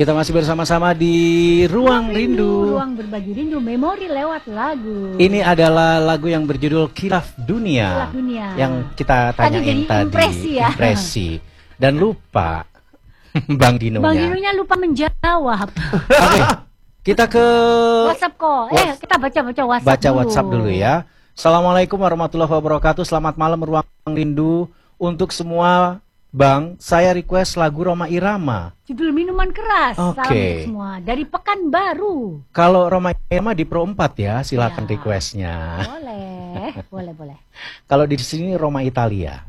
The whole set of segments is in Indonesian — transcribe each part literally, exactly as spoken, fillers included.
Kita masih bersama-sama di Ruang Rindu. Ruang berbagi rindu, memori lewat lagu. Ini adalah lagu yang berjudul Khilaf Dunia. Khilaf Dunia. Yang kita tanyain tadi. Tadi impresi ya. Impresi. Dan lupa Bang Dinonya. Bang Dinonya lupa menjawab. Oke. Okay. Kita ke WhatsApp kok. Eh, kita baca-baca WhatsApp Baca dulu. WhatsApp dulu ya. Assalamualaikum warahmatullahi wabarakatuh. Selamat malam Ruang Rindu. Untuk semua Bang, saya request lagu Rhoma Irama. Judul Minuman Keras. Oke. Salam untuk semua. Dari Pekanbaru. Kalau Rhoma Irama di Pro empat ya, silakan Ya. requestnya. Boleh, boleh, boleh. Kalau di sini Rhoma Italia.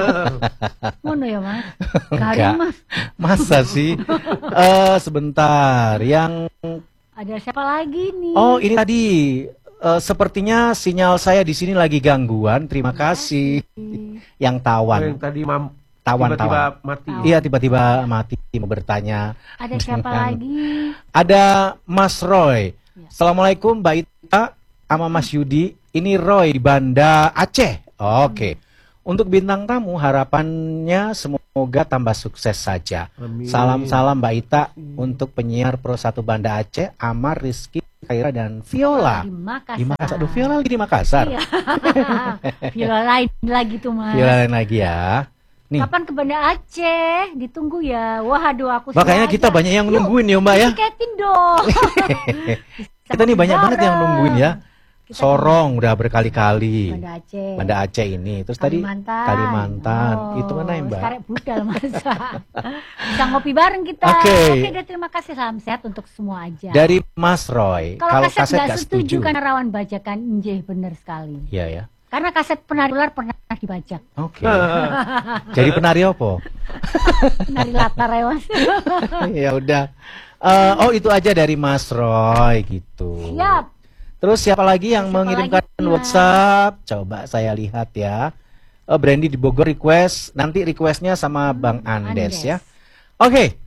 Ngono ya, Mas? Enggak. Garing, Mas. Masa sih? Eh sebentar, yang Ada siapa lagi nih? oh ini tadi eh, sepertinya sinyal saya di sini lagi gangguan. Terima kasih. Yang tawan. Yang tadi mam Tawan, tiba-tiba tawan. mati. Iya, tiba-tiba mati mau bertanya. Ada siapa lagi? Ada Mas Roy. Ya. Assalamualaikum Mbak Ita sama Mas Yudi. Ini Roy di Banda Aceh. Oke. Hmm. Untuk bintang tamu harapannya semoga tambah sukses saja. Amin. Salam-salam Mbak Ita untuk penyiar Pro satu Banda Aceh, Amar, Rizky, Kaira dan Viola. Di Makassar. Di Makassar. Aduh, Viola lagi di Makassar. Iya. Viola lain lagi tuh, Mas. Viola lain lagi ya. Nih. Kapan ke Banda Aceh? Ditunggu ya. Waduh, aku Makanya kita sengaja. banyak yang Yuk, nungguin ya Mbak ya. tiketin dong. Kita nih banyak banget yang nungguin ya. Kita Sorong udah berkali-kali. Banda Aceh. Banda Aceh ini. Terus Kalimantan. tadi Kalimantan. Oh, Itu mana ya Mbak? Sekarang budal masa. Bisa ngopi bareng kita. Oke. Oke, dan terima kasih. Salam sehat untuk semua aja. Dari Mas Roy. Kalau kaset nggak nggak setuju karena rawan bajakan, njeh bener sekali. Iya ya. Karena kaset penari ular pernah dibajak. Oke. Jadi penari apa? Penari latar ya, Mas. Ya udah. Eh, oh itu aja dari Mas Roy gitu. Siap. Terus siapa lagi yang Siapa mengirimkan lagi, ya? WhatsApp? Coba saya lihat ya. Oh, Brandy di Bogor request. Nanti requestnya sama Hmm, Bang Andes, Andes. ya. Oke.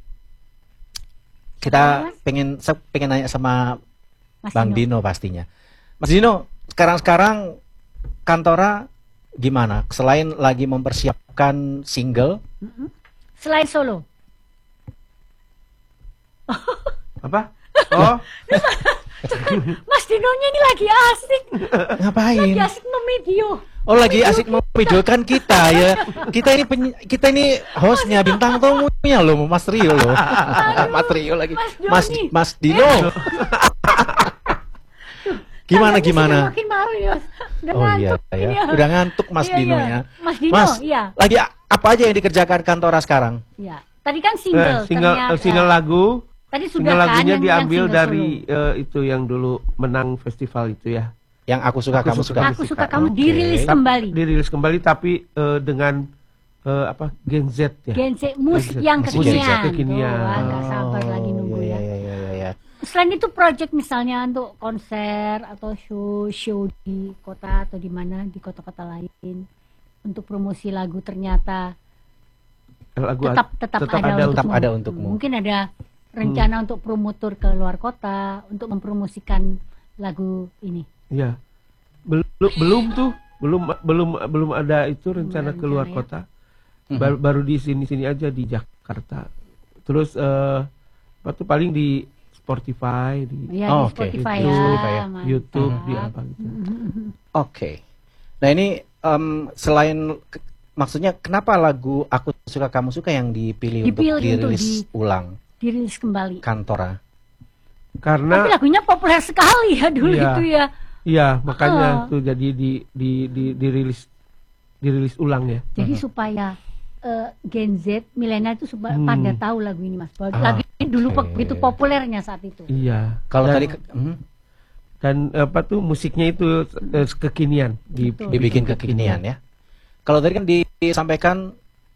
Kita Mas? pengen saya pengen nanya sama Mas Bang Dino pastinya. Mas Dino, sekarang-sekarang Kantora gimana? Selain lagi mempersiapkan single, Mm-mm. Selain solo. Apa? Oh, Mas Dinonya ini lagi asik. ngapain? Lagi asik nge-video. Oh, lagi asik memvideokan kita ya. Kita ini peny- kita ini hostnya, bintang tamunya loh, Mas Rio loh. Mas Rio lagi. Mas Mas Doni. Mas Dino. Gimana Tangannya gimana? sudah makin malu ya, Mas. Udah Oh iya ngantuk ya. ini Udah ngantuk Mas Iya, Dino iya. ya. Mas Dino, Mas, iya. lagi a- apa aja yang dikerjakan Kantora sekarang? Iya. Tadi kan eh, single, single ternyata. single lagu. Tadi sudah Single kan lagunya yang- diambil yang dari single solo. eh, itu yang dulu menang festival itu ya. Yang aku suka Aku kamu suka. suka. Aku suka kamu Oke. dirilis Tap- kembali. Dirilis kembali tapi eh, dengan eh, apa? Gen Z ya. Gen Z musik Gen Z. yang Musik kekinian. Gen Z kekinian. Tuh, wah, nggak sabar lagi nunggu iya, ya. iya, iya, iya, iya. Selain itu project misalnya untuk konser atau show show di kota atau di mana di kota-kota lain untuk promosi lagu ternyata Lagu tetap tetap, tetap ada, ada untukmu. tetap ada untukmu. Mungkin ada rencana untuk promotor ke luar kota untuk mempromosikan lagu ini. Iya. Belum belum tuh, belum belum belum ada itu rencana ada keluar rencana ya. kota. Baru, baru di sini-sini aja di Jakarta. Terus eh apa tuh paling di Spotify, di Ya, Oh, di oke. Spotify Itu ya, Spotify ya. mantap. YouTube, di apa gitu. Oke. Nah ini em, selain ke- maksudnya kenapa lagu Aku Suka Kamu Suka yang dipilih, Dipilih untuk untuk dirilis di- ulang Dirilis kembali. Kantora? Tapi Karena lagunya populer sekali ya dulu Iya. itu ya. iya, makanya Ah. tuh jadi di di di dirilis dirilis ulang ya. Jadi supaya eh, Gen Z milenial itu supaya Hmm. pada tahu lagu ini, Mas. Bahwa Ah, lagu ini dulu oke. begitu populernya saat itu. Iya. Kalau Dan- tadi ke- hmm, dan apa tuh musiknya itu eh, kekinian di, Betul. dibikin kekinian ya. Kalau tadi kan disampaikan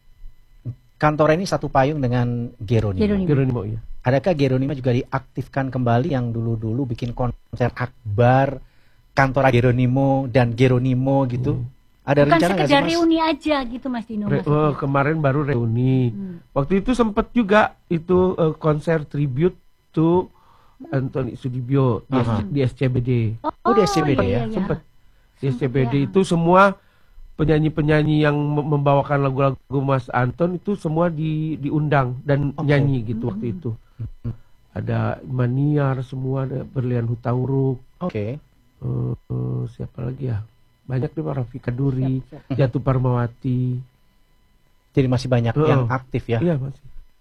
Kantora ini satu payung dengan Geronimo. Geronimo. Geronimo ya. Adakah Geronimo juga diaktifkan kembali yang dulu-dulu bikin konser akbar Kantora Geronimo dan Geronimo gitu? Ada Bukan rencana nggak sih sekedar Mas? reuni aja gitu, Mas Dino. Re- maksudnya. oh, kemarin baru reuni. Hmm. Waktu itu sempat juga itu eh, konser tribute to Anthony Sudibyo di, Aha. di S C B D. Oh, di S C B D ya? Sempat di S C B D ya. itu semua penyanyi-penyanyi yang mem- membawakan lagu-lagu Mas Anton itu semua di diundang dan Oke. nyanyi gitu waktu itu. ada Maniar semua, ada Berlian Hutauruk, Oke. eh, eh, siapa lagi ya? Banyak nih, Rafika Duri, Siap, siap. Jatuh Parmawati. Jadi masih banyak Oh. yang aktif ya. Iya masih.